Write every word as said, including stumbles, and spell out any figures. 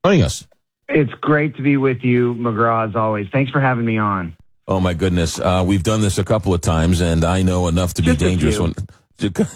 joining us. It's great to be with you, McGraw, as always. Thanks for having me on. Oh, my goodness. Uh, we've done this a couple of times, and I know enough to Just be dangerous. When,